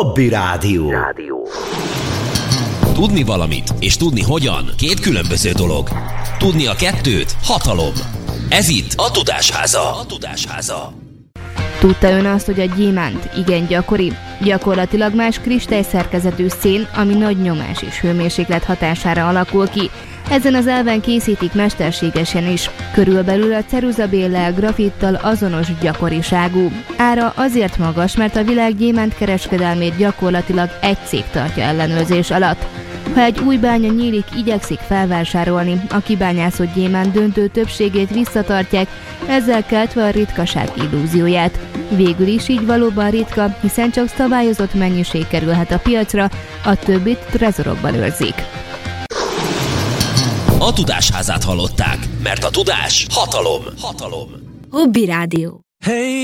Hobby Rádió. Tudni valamit és tudni hogyan két különböző dolog. Tudni a kettőt hatalom. Ez itt a Tudásháza. Tudta ön azt, hogy a gyémánt igen gyakori, gyakorlatilag más kristályszerkezetű szén, ami nagy nyomás és hőmérséklet hatására alakul ki. Ezen az elven készítik mesterségesen is. Körülbelül a ceruzabéllel, grafittal azonos gyakoriságú. Ára azért magas, mert a világ gyémánt kereskedelmét gyakorlatilag egy cég tartja ellenőrzés alatt. Ha egy új bánya nyílik, igyekszik felvásárolni, a kibányászott gyémánt döntő többségét visszatartják, ezzel keltve a ritkaság illúzióját. Végül is így valóban ritka, hiszen csak szabályozott mennyiség kerülhet a piacra, a többit trezorokban őrzik. A Tudásházát hallották, mert a tudás hatalom. Hobby Rádió. Hey!